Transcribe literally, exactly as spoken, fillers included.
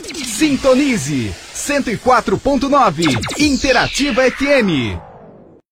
Sintonize cento e quatro ponto nove Interativa F M.